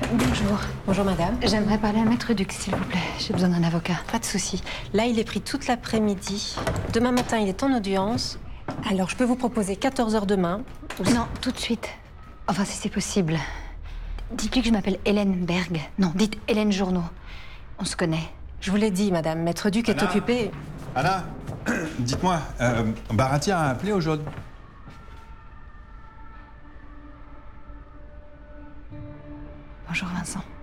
Bonjour. Bonjour madame. J'aimerais parler à Maître Duc, s'il vous plaît. J'ai besoin d'un avocat. Pas de souci. Là, il est pris toute l'après-midi. Demain matin, il est en audience. Alors, je peux vous proposer 14 h demain. Non, tout de suite. Enfin, si c'est possible. Dites-lui que je m'appelle Hélène Berg. Non, dites Hélène Journeau. On se connaît. Je vous l'ai dit, madame. Maître Duc est occupé. Anna, dites-moi, Baratia a appelé aujourd'hui? Bonjour Vincent.